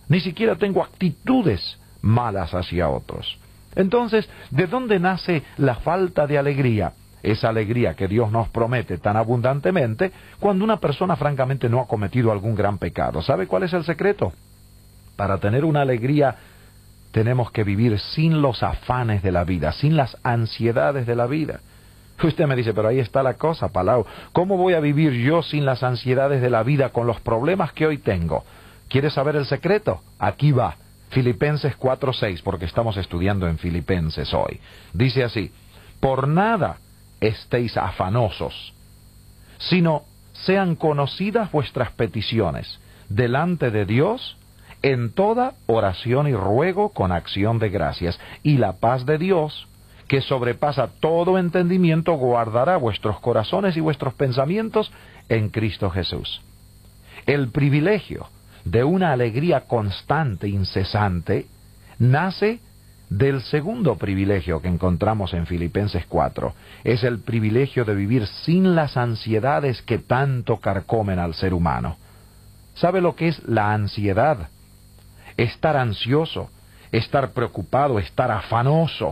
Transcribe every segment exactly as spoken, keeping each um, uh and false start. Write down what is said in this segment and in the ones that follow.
Ni siquiera tengo actitudes malas hacia otros. Entonces, ¿de dónde nace la falta de alegría? Esa alegría que Dios nos promete tan abundantemente cuando una persona francamente no ha cometido algún gran pecado. ¿Sabe cuál es el secreto? Para tener una alegría tenemos que vivir sin los afanes de la vida, sin las ansiedades de la vida. Usted me dice, pero ahí está la cosa, Palau. ¿Cómo voy a vivir yo sin las ansiedades de la vida con los problemas que hoy tengo? ¿Quieres saber el secreto? Aquí va. Filipenses cuatro seis, porque estamos estudiando en Filipenses hoy. Dice así: por nada estéis afanosos, sino sean conocidas vuestras peticiones delante de Dios en toda oración y ruego con acción de gracias, y la paz de Dios, que sobrepasa todo entendimiento, guardará vuestros corazones y vuestros pensamientos en Cristo Jesús. El privilegio de una alegría constante, incesante, nace del segundo privilegio que encontramos en Filipenses cuatro. Es el privilegio de vivir sin las ansiedades que tanto carcomen al ser humano. ¿Sabe lo que es la ansiedad? Estar ansioso, estar preocupado, estar afanoso,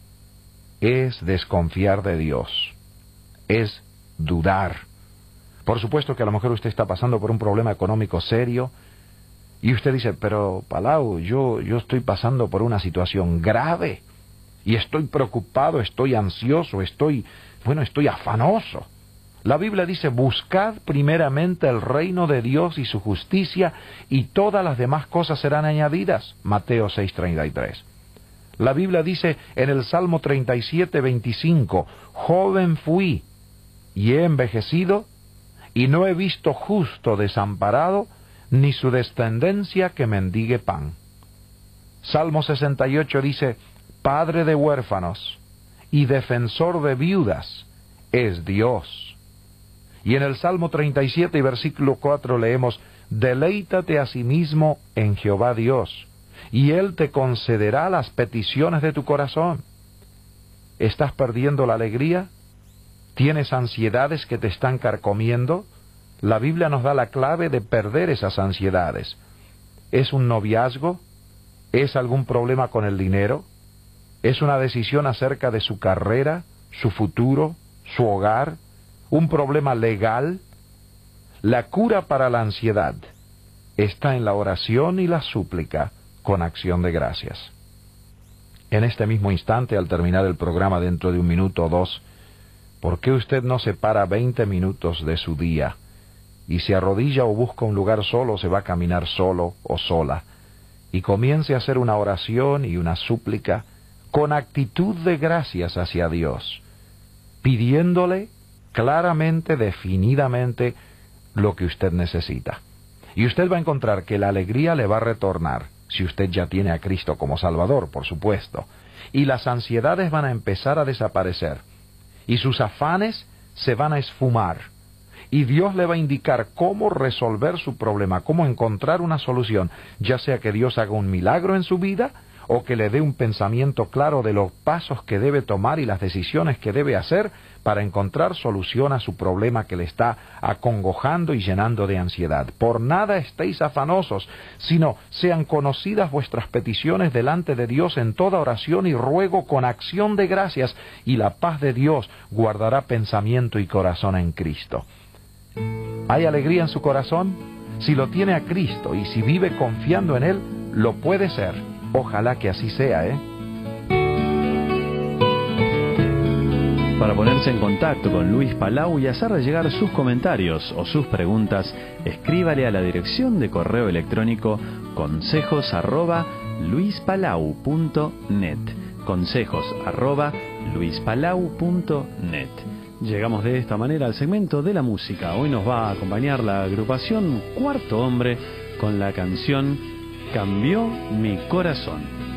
es desconfiar de Dios, es dudar. Por supuesto que a lo mejor usted está pasando por un problema económico serio, y usted dice, pero Palau, yo, yo estoy pasando por una situación grave, y estoy preocupado, estoy ansioso, estoy, bueno, estoy afanoso. La Biblia dice, buscad primeramente el reino de Dios y su justicia, y todas las demás cosas serán añadidas. Mateo seis treinta y tres. La Biblia dice en el Salmo treinta y siete veinticinco, joven fui, y he envejecido, y no he visto justo desamparado, ni su descendencia que mendigue pan. Salmo sesenta y ocho dice, Padre de huérfanos y defensor de viudas es Dios. Y en el Salmo treinta y siete y versículo cuatro leemos, deleítate a sí mismo en Jehová Dios, y Él te concederá las peticiones de tu corazón. ¿Estás perdiendo la alegría? ¿Tienes ansiedades que te están carcomiendo? La Biblia nos da la clave de perder esas ansiedades. ¿Es un noviazgo? ¿Es algún problema con el dinero? ¿Es una decisión acerca de su carrera, su futuro, su hogar? ¿Un problema legal? La cura para la ansiedad está en la oración y la súplica con acción de gracias. En este mismo instante, al terminar el programa dentro de un minuto o dos, ¿por qué usted no separa veinte minutos de su día y se arrodilla o busca un lugar solo, se va a caminar solo o sola, y comience a hacer una oración y una súplica con actitud de gracias hacia Dios, pidiéndole claramente, definidamente, lo que usted necesita? Y usted va a encontrar que la alegría le va a retornar, si usted ya tiene a Cristo como Salvador, por supuesto, y las ansiedades van a empezar a desaparecer, y sus afanes se van a esfumar, y Dios le va a indicar cómo resolver su problema, cómo encontrar una solución, ya sea que Dios haga un milagro en su vida, o que le dé un pensamiento claro de los pasos que debe tomar y las decisiones que debe hacer para encontrar solución a su problema que le está acongojando y llenando de ansiedad. Por nada estéis afanosos, sino sean conocidas vuestras peticiones delante de Dios en toda oración y ruego con acción de gracias, y la paz de Dios guardará pensamiento y corazón en Cristo. ¿Hay alegría en su corazón? Si lo tiene a Cristo y si vive confiando en Él, lo puede ser. Ojalá que así sea, ¿eh? Para ponerse en contacto con Luis Palau y hacerle llegar sus comentarios o sus preguntas, escríbale a la dirección de correo electrónico consejos arroba luispalau punto net. Consejos arroba luispalau punto net. Llegamos de esta manera al segmento de la música. Hoy nos va a acompañar la agrupación Cuarto Hombre con la canción Cambió mi corazón.